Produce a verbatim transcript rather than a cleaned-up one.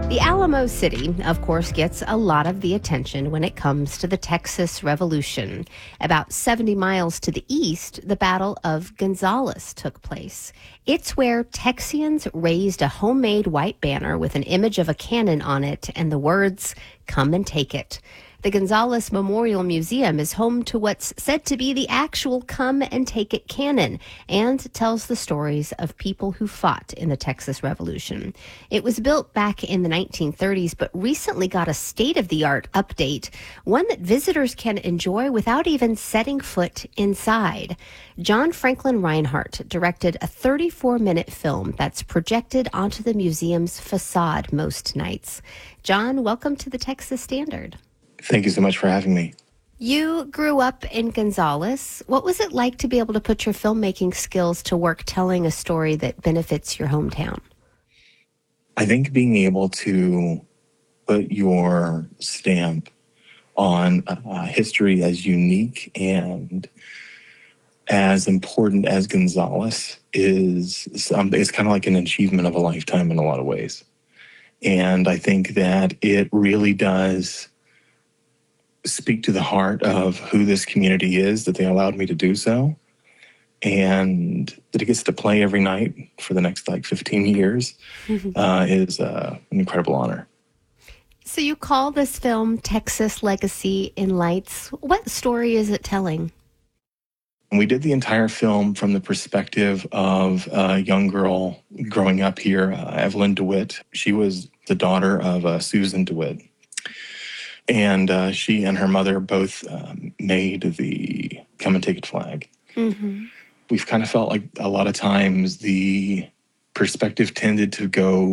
The Alamo City, of course, gets a lot of the attention when it comes to the Texas Revolution. About seventy miles to the east, the Battle of Gonzales took place. It's where Texians raised a homemade white banner with an image of a cannon on it and the words, "Come and take it." The Gonzales Memorial Museum is home to what's said to be the actual Come and Take It cannon and tells the stories of people who fought in the Texas Revolution. It was built back in the nineteen thirties, but recently got a state-of-the-art update, one that visitors can enjoy without even setting foot inside. John Franklin Reinhardt directed a thirty-four minute film that's projected onto the museum's facade most nights. John, welcome to the Texas Standard. Thank you so much for having me. You grew up in Gonzales. What was it like to be able to put your filmmaking skills to work telling a story that benefits your hometown? I think being able to put your stamp on a history as unique and as important as Gonzales is, some, it's kind of like an achievement of a lifetime in a lot of ways. And I think that it really does speak to the heart of who this community is, that they allowed me to do so, and that it gets to play every night for the next like fifteen years uh, is uh, an incredible honor. So you call this film Texas Legacy in Lights. What story is it telling? We did the entire film from the perspective of a young girl growing up here, uh, Evelyn DeWitt. She was the daughter of uh, Susan DeWitt. And uh, she and her mother both um, made the Come and Take It flag. Mm-hmm. We've kind of felt like a lot of times the perspective tended to go